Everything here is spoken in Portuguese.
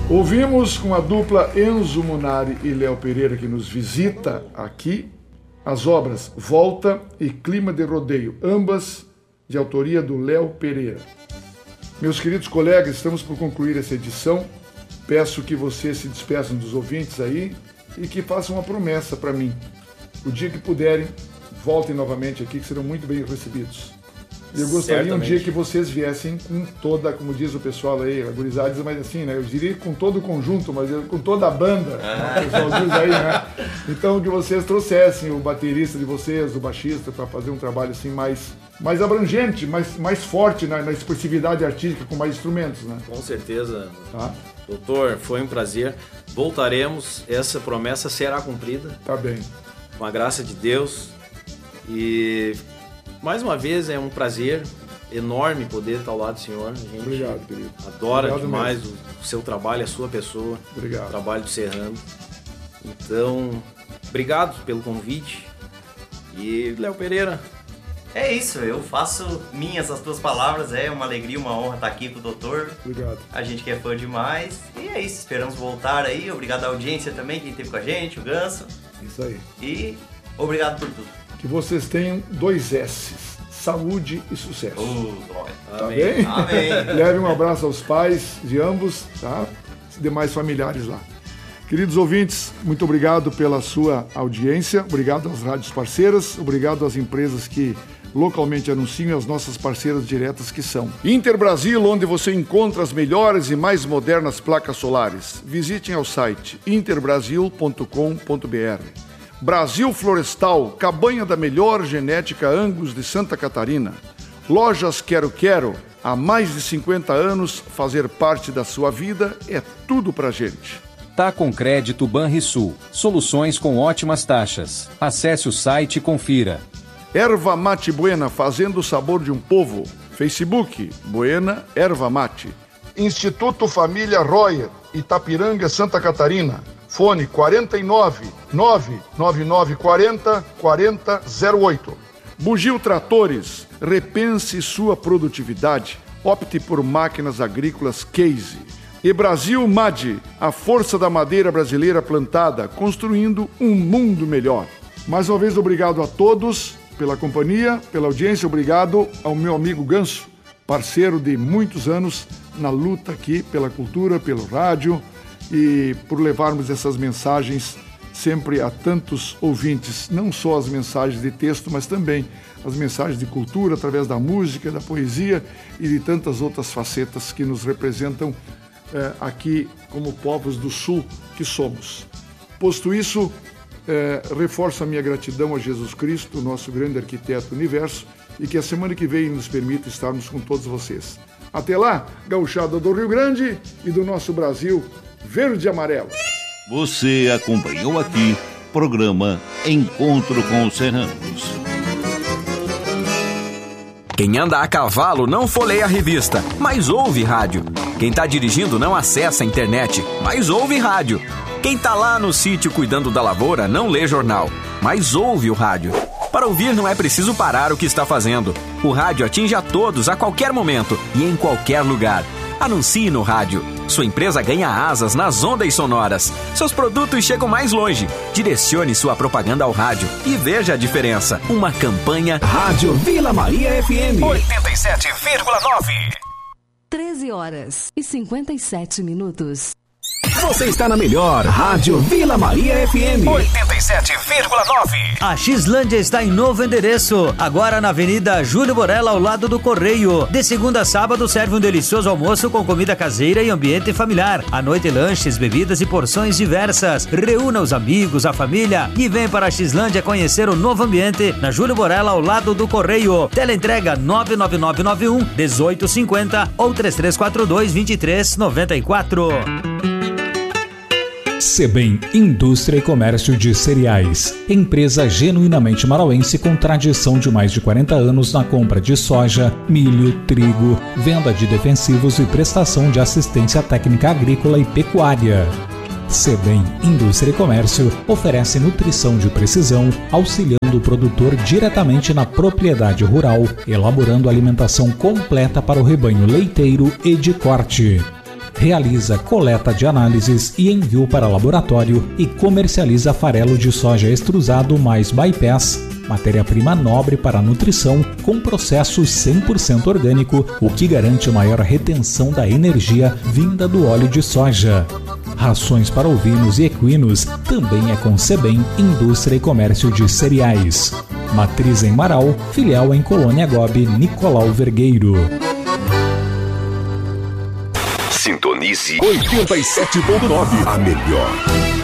Ouvimos com a dupla Enzo Munari e Léo Pereira, que nos visita aqui, as obras Volta e Clima de Rodeio, ambas de autoria do Léo Pereira. Meus queridos colegas, estamos por concluir essa edição. Peço que vocês se despeçam dos ouvintes aí e que façam uma promessa para mim. O dia que puderem, voltem novamente aqui, que serão muito bem recebidos. E eu gostaria um dia que vocês viessem com toda, como diz o pessoal aí, a gurizada diz, mas assim, né? Eu diria com todo o conjunto, mas com toda a banda, o pessoal diz aí, né? Então que vocês trouxessem o baterista de vocês, o baixista, para fazer um trabalho assim mais abrangente, mais forte na expressividade artística, com mais instrumentos, né? Com certeza. Tá? Doutor, foi um prazer. Voltaremos, essa promessa será cumprida. Tá bem. Com a graça de Deus. E mais uma vez é um prazer enorme poder estar ao lado do senhor. A gente Obrigado, querido. Adora Obrigado demais o seu trabalho, a sua pessoa. Obrigado. O trabalho do Serrano. Então, obrigado pelo convite. E Léo Pereira. É isso, eu faço minhas as tuas palavras, é uma alegria, uma honra estar aqui com o doutor. Obrigado. A gente que é fã demais. E é isso, esperamos voltar aí. Obrigado à audiência também, quem esteve com a gente, o Ganso. Isso aí. E obrigado por tudo. Que vocês tenham 2 S's, saúde e sucesso. Tá Amém. Bem? Amém. Leve um abraço aos pais de ambos, tá? E demais familiares lá. Queridos ouvintes, muito obrigado pela sua audiência, obrigado às rádios parceiras, obrigado às empresas que localmente anunciam e às nossas parceiras diretas que são Interbrasil, onde você encontra as melhores e mais modernas placas solares. Visitem ao site interbrasil.com.br. Brasil Florestal, cabanha da melhor genética Angus de Santa Catarina. Lojas Quero Quero, há mais de 50 anos, fazer parte da sua vida é tudo pra gente. Tá com Crédito Banrisul, soluções com ótimas taxas. Acesse o site e confira. Erva Mate Buena, fazendo o sabor de um povo. Facebook, Buena Erva Mate. Instituto Família Royer, Itapiranga, Santa Catarina. Fone 49 99940 4008. Bugio Tratores, repense sua produtividade. Opte por máquinas agrícolas Case. E Brasil MAD, a força da madeira brasileira plantada, construindo um mundo melhor. Mais uma vez, obrigado a todos pela companhia, pela audiência. Obrigado ao meu amigo Ganso, parceiro de muitos anos na luta aqui pela cultura, pelo rádio e por levarmos essas mensagens sempre a tantos ouvintes, não só as mensagens de texto, mas também as mensagens de cultura através da música, da poesia e de tantas outras facetas que nos representam aqui como povos do Sul que somos. Posto isso, reforço a minha gratidão a Jesus Cristo, nosso grande arquiteto do universo, e que a semana que vem nos permita estarmos com todos vocês. Até lá, gauchada do Rio Grande e do nosso Brasil verde e amarelo. Você acompanhou aqui programa Encontro com os Serranos. Quem anda a cavalo não folheia a revista, mas ouve rádio. Quem tá dirigindo não acessa a internet, mas ouve rádio. Quem tá lá no sítio cuidando da lavoura não lê jornal, mas ouve o rádio. Para ouvir não é preciso parar o que está fazendo. O rádio atinge a todos a qualquer momento e em qualquer lugar. Anuncie no rádio. Sua empresa ganha asas nas ondas sonoras. Seus produtos chegam mais longe. Direcione sua propaganda ao rádio e veja a diferença. Uma campanha Rádio Vila Maria FM 87,9. 13h57. Você está na melhor Rádio Vila Maria FM 87,9. A Xlândia está em novo endereço, agora na Avenida Júlio Borella, ao lado do Correio. De segunda a sábado serve um delicioso almoço com comida caseira e ambiente familiar. À noite, lanches, bebidas e porções diversas. Reúna os amigos, a família e vem para a Xlândia conhecer o novo ambiente na Júlio Borella, ao lado do Correio. Teleentrega 99991 1850 ou 3342 2394. Sebem Indústria e Comércio de Cereais, empresa genuinamente marauense com tradição de mais de 40 anos na compra de soja, milho, trigo, venda de defensivos e prestação de assistência técnica agrícola e pecuária. Sebem Indústria e Comércio oferece nutrição de precisão, auxiliando o produtor diretamente na propriedade rural, elaborando alimentação completa para o rebanho leiteiro e de corte. Realiza coleta de análises e envio para laboratório e comercializa farelo de soja extrusado mais bypass, matéria-prima nobre para a nutrição, com processo 100% orgânico, o que garante maior retenção da energia vinda do óleo de soja. Rações para ovinos e equinos também é com Sebem Indústria e Comércio de Cereais. Matriz em Marau, filial em Colônia Gobi, Nicolau Vergueiro. Sintonize 87.9, a melhor.